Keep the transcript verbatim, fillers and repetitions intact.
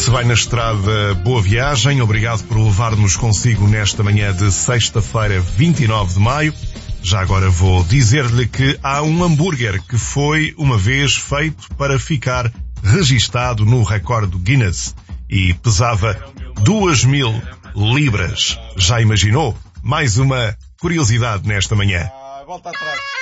Se vai na estrada, boa viagem. Obrigado por levar-nos consigo nesta manhã de sexta-feira, vinte e nove de maio. Já agora vou dizer-lhe que há um hambúrguer que foi uma vez feito para ficar registado no recorde Guinness e pesava duas mil libras. Já imaginou? Mais uma curiosidade nesta manhã. Volta atrás.